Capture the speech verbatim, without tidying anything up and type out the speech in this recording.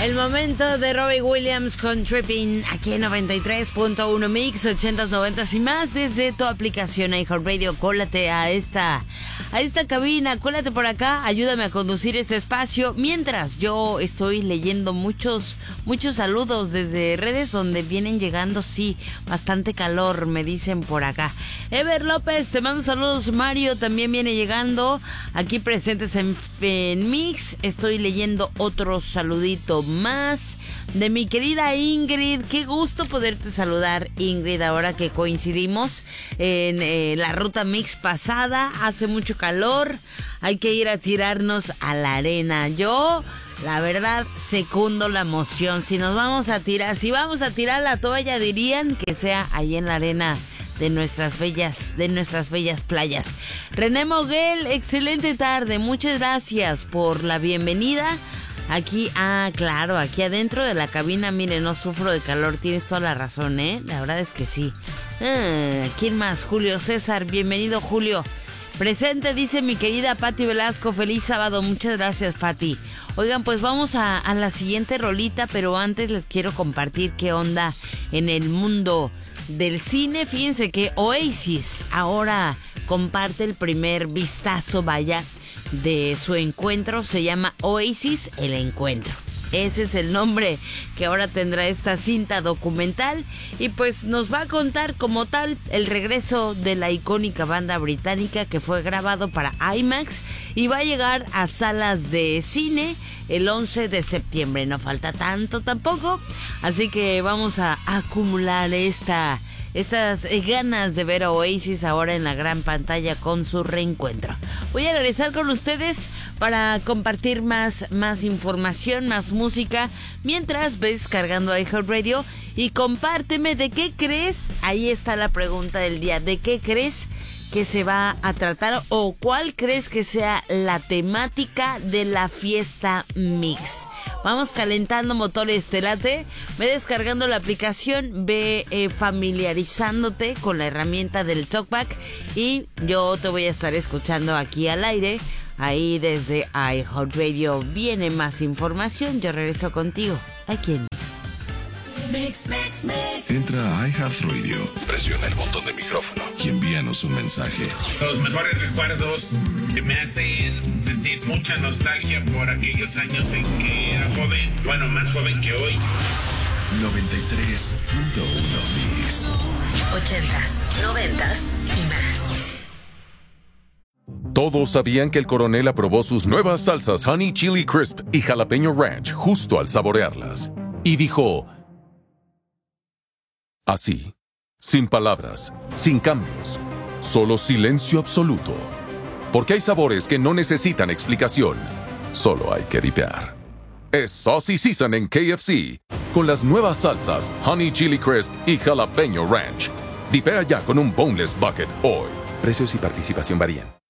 El momento de Robbie Williams con Tripping aquí en noventa y tres punto uno Mix, ochentas, noventas y más desde tu aplicación iHeartRadio. Cólate a esta, a esta cabina, cólate por acá, ayúdame a conducir este espacio mientras yo estoy leyendo muchos, muchos saludos desde redes donde vienen llegando, sí, bastante calor, me dicen por acá. Ever López, te mando saludos. Mario también viene llegando, aquí presentes en, en Mix. Estoy leyendo otro saludito más de mi querida Ingrid. Qué gusto poderte saludar, Ingrid, ahora que coincidimos en eh, la ruta Mix pasada. Hace mucho calor, hay que ir a tirarnos a la arena. Yo, la verdad, secundo la moción. Si nos vamos a tirar, si vamos a tirar la toalla, dirían que sea ahí en la arena de nuestras bellas, de nuestras bellas playas. René Moguel, excelente tarde, muchas gracias por la bienvenida. Aquí, ah, claro, aquí adentro de la cabina, mire, no sufro de calor, tienes toda la razón, ¿eh? La verdad es que sí. Ah, ¿quién más? Julio César, bienvenido, Julio. Presente, dice mi querida Pati Velasco, feliz sábado, muchas gracias, Pati. Oigan, pues vamos a, a la siguiente rolita, pero antes les quiero compartir qué onda en el mundo del cine. Fíjense que Oasis ahora comparte el primer vistazo, vaya, de su encuentro. Se llama Oasis El Encuentro. Ese es el nombre que ahora tendrá esta cinta documental, y pues nos va a contar como tal el regreso de la icónica banda británica, que fue grabado para IMAX y va a llegar a salas de cine el once de septiembre. No falta tanto tampoco, así que vamos a acumular esta estas ganas de ver a Oasis ahora en la gran pantalla con su reencuentro. Voy a regresar con ustedes para compartir más, más información, más música, mientras ves cargando iHeartRadio, y compárteme de qué crees, ahí está la pregunta del día, ¿de qué crees que se va a tratar o cuál crees que sea la temática de la fiesta Mix? Vamos calentando motores, te late, ve descargando la aplicación, ve eh, familiarizándote con la herramienta del Talkback, y yo te voy a estar escuchando aquí al aire. Ahí desde iHeartRadio viene más información. Yo regreso contigo aquí en Mix. Mix, mix, mix. Entra a iHeartRadio, presiona el botón de micrófono y envíanos un mensaje. Los mejores recuerdos que me hacen sentir mucha nostalgia por aquellos años en que era joven, bueno, más joven que hoy. noventa y tres punto uno Mix. Ochentas, noventas y más. Todos sabían que el coronel aprobó sus nuevas salsas Honey Chili Crisp y Jalapeño Ranch justo al saborearlas. Y dijo: así, sin palabras, sin cambios, solo silencio absoluto. Porque hay sabores que no necesitan explicación, solo hay que dipear. Es Saucy Season en K F C, con las nuevas salsas Honey Chili Crisp y Jalapeño Ranch. Dipea ya con un Boneless Bucket hoy. Precios y participación varían.